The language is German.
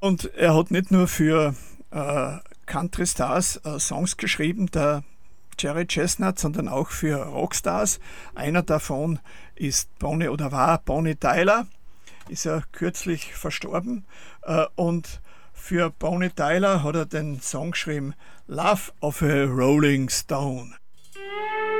Und er hat nicht nur für Country Stars Songs geschrieben, der Jerry Chestnut, sondern auch für Rockstars. Einer davon ist Bonnie oder war Bonnie Tyler, ist ja kürzlich verstorben. Und für Bonnie Tyler hat er den Song geschrieben Love of a Rolling Stone.